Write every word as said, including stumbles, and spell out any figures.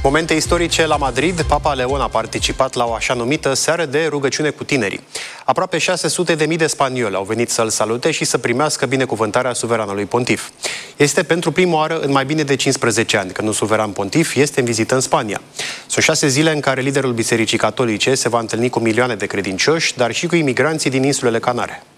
Momente istorice la Madrid, Papa Leon a participat la o așa numită seară de rugăciune cu tinerii. Aproape șase sute de mii de spanioli au venit să-l salute și să primească binecuvântarea suveranului pontif. Este pentru prima oară în mai bine de cincisprezece ani când un suveran pontif este în vizită în Spania. Sunt șase zile în care liderul Bisericii Catolice se va întâlni cu milioane de credincioși, dar și cu imigranții din insulele Canare.